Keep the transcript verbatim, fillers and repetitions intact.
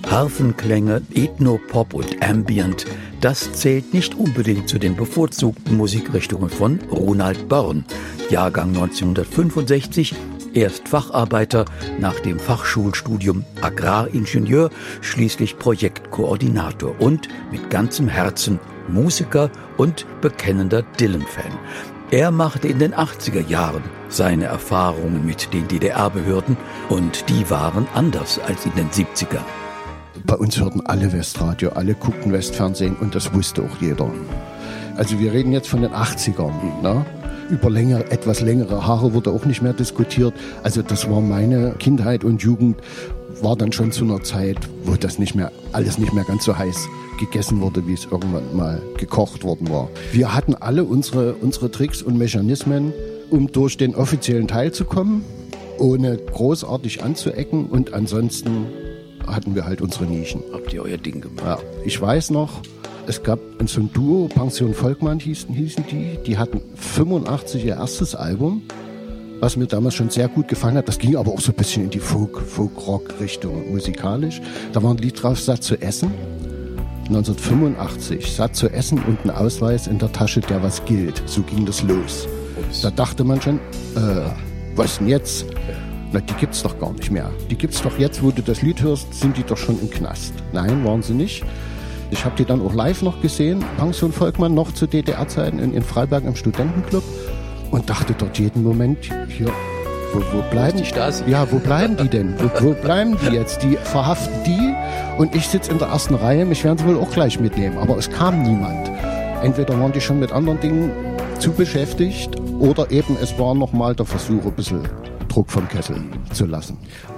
Harfenklänge, Ethnopop und Ambient, das zählt nicht unbedingt zu den bevorzugten Musikrichtungen von Ronald Börn, Jahrgang neunzehnhundertfünfundsechzig, erst Facharbeiter, nach dem Fachschulstudium Agraringenieur, schließlich Projektkoordinator und mit ganzem Herzen Musiker und bekennender Dylan-Fan. Er machte in den achtziger Jahren seine Erfahrungen mit den D D R-Behörden und die waren anders als in den siebzigern. Bei uns hörten alle Westradio, alle guckten Westfernsehen und das wusste auch jeder. Also wir reden jetzt von den achtzigern. Ne? Über längere, etwas längere Haare wurde auch nicht mehr diskutiert. Also das war meine Kindheit und Jugend, war dann schon zu einer Zeit, wo das nicht mehr, alles nicht mehr ganz so heiß gegessen wurde, wie es irgendwann mal gekocht worden war. Wir hatten alle unsere, unsere Tricks und Mechanismen, um durch den offiziellen Teil zu kommen, ohne großartig anzuecken, und ansonsten hatten wir halt unsere Nischen. Habt ihr euer Ding gemacht? Ja, ich weiß noch, es gab so ein Duo, Pension Volkmann hießen, hießen die, die hatten fünfundachtzig ihr erstes Album, was mir damals schon sehr gut gefallen hat. Das ging aber auch so ein bisschen in die Folk, Folk-Rock-Richtung musikalisch. Da war ein Lied drauf, Satt zu essen. neunzehnhundertfünfundachtzig, satt zu essen und ein Ausweis in der Tasche, der was gilt. So ging das los. Ups. Da dachte man schon, äh, was denn jetzt? Na, die gibt's doch gar nicht mehr. Die gibt's doch jetzt, wo du das Lied hörst, sind die doch schon im Knast. Nein, waren sie nicht. Ich habe die dann auch live noch gesehen, Pension Volkmann, noch zu D D R-Zeiten in, in Freiberg im Studentenclub, und dachte dort jeden Moment, hier, wo, wo bleiben die? Ja, wo bleiben die denn? Wo, wo bleiben die jetzt? Die verhaften die und ich sitze in der ersten Reihe, mich werden sie wohl auch gleich mitnehmen. Aber es kam niemand. Entweder waren die schon mit anderen Dingen zu beschäftigt oder eben es war nochmal der Versuch, ein bisschen Druck vom Kessel zu lassen.